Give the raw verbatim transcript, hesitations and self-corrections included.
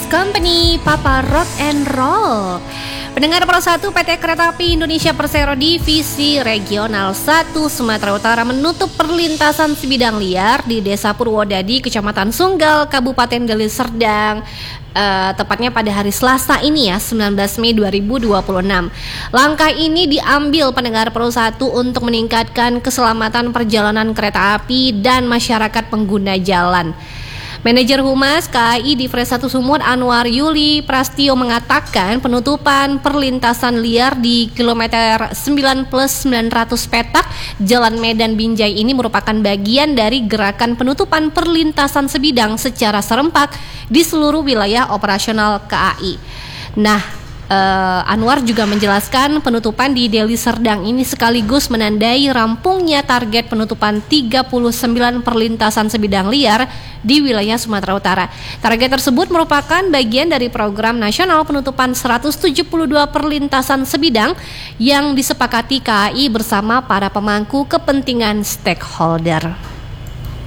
Company, Papa Rock and Roll. Pendengar Pro satu, P T Kereta Api Indonesia Persero Divisi Regional satu Sumatera Utara menutup perlintasan sebidang liar di Desa Purwodadi, Kecamatan Sunggal, Kabupaten Deli Serdang. Uh, tepatnya pada hari Selasa ini ya, sembilan belas Mei dua ribu dua puluh enam. Langkah ini diambil pendengar Pro satu untuk meningkatkan keselamatan perjalanan kereta api dan masyarakat pengguna jalan. Manajer Humas K A I Divres satu Sumut Anwar Yuli Prastio mengatakan penutupan perlintasan liar di kilometer sembilan plus sembilan ratus petak Jalan Medan Binjai ini merupakan bagian dari gerakan penutupan perlintasan sebidang secara serempak di seluruh wilayah operasional K A I. Nah, Uh, Anwar juga menjelaskan penutupan di Deli Serdang ini sekaligus menandai rampungnya target penutupan tiga puluh sembilan perlintasan sebidang liar di wilayah Sumatera Utara. Target tersebut merupakan bagian dari program nasional penutupan seratus tujuh puluh dua perlintasan sebidang yang disepakati K A I bersama para pemangku kepentingan stakeholder.